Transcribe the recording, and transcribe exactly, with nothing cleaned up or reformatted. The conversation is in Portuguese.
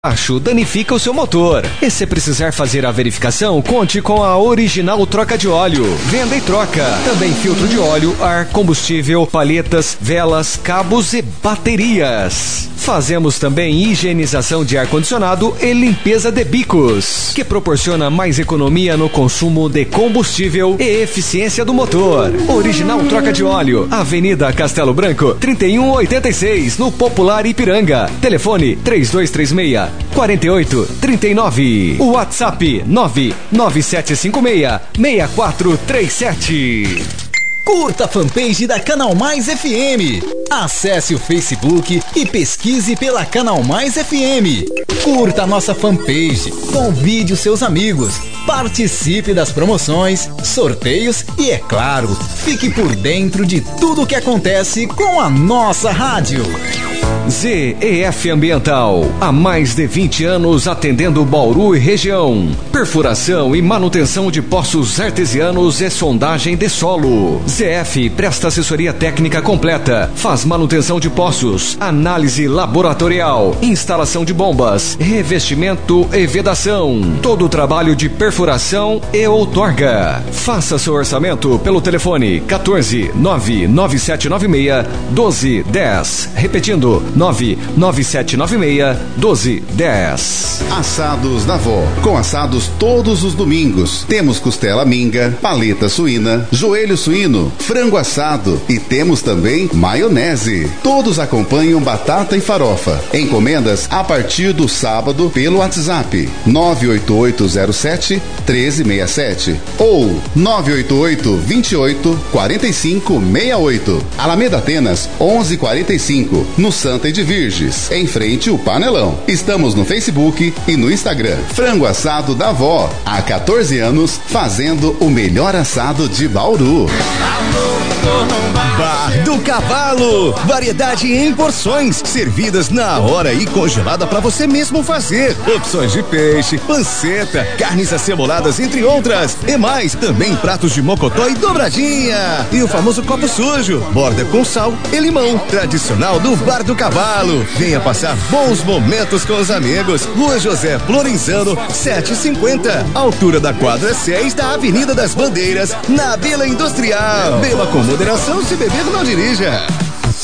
Acho danifica o seu motor. E se precisar fazer a verificação, conte com a Original Troca de Óleo. Venda e troca. Também filtro de óleo, ar, combustível, palhetas, velas, cabos e baterias. Fazemos também higienização de ar-condicionado e limpeza de bicos, que proporciona mais economia no consumo de combustível e eficiência do motor. Original Troca de Óleo, Avenida Castelo Branco, trinta e um oitenta e seis, no Popular Ipiranga. Telefone três dois três seis, quatro oito três nove. WhatsApp nove nove sete cinco seis, seis quatro três sete. Curta a fanpage da Canal Mais F M. Acesse o Facebook e pesquise pela Canal Mais F M. Curta a nossa fanpage, convide os seus amigos, participe das promoções, sorteios e, é claro, fique por dentro de tudo o que acontece com a nossa rádio. Z E F Ambiental, há mais de vinte anos atendendo Bauru e região. Perfuração e manutenção de poços artesianos e sondagem de solo. Z E F presta assessoria técnica completa, faz manutenção de poços, análise laboratorial, instalação de bombas, revestimento e vedação. Todo o trabalho de perfuração e outorga. Faça seu orçamento pelo telefone quatorze, nove nove sete nove seis, doze dez. Repetindo, nove nove sete nove seis, doze dez. Assados da Vó, com assados todos os domingos. Temos costela minga, paleta suína, joelho suíno, frango assado e temos também maionese. Todos acompanham batata e farofa. Encomendas a partir do sábado pelo WhatsApp nove oito oito zero sete, um três seis sete ou nove oito oito, dois oito, quatro cinco seis oito. Alameda Atenas onze quarenta e cinco, no Santa e de Virges, em frente ao Panelão. Estamos no Facebook e no Instagram. Frango Assado da Vó, há quatorze anos, fazendo o melhor assado de Bauru. Bar do Cavalo, variedade em porções, servidas na hora e congelada para você mesmo fazer. Opções de peixe, panceta, carnes aceboladas, entre outras. E mais, também pratos de mocotó e dobradinha. E o famoso copo sujo, borda com sal e limão, tradicional do Bar do Cavalo. Venha passar bons momentos com os amigos. Rua José Florenzano, setecentos e cinquenta, altura da quadra seis da Avenida das Bandeiras, na Vila Industrial. Beba com moderação, se beber não dirija.